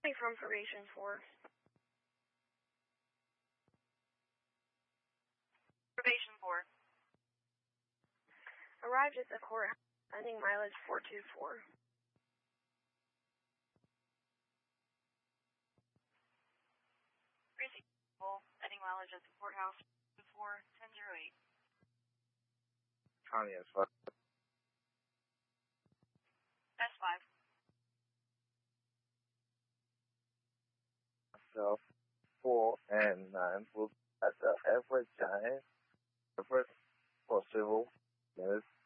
From probation 4. Probation 4. Arrived at the courthouse, ending mileage 424. Gracie, ending mileage at the courthouse 41008. Connie S5. S5. Myself 4 and 9 will at the average time. The first for civil is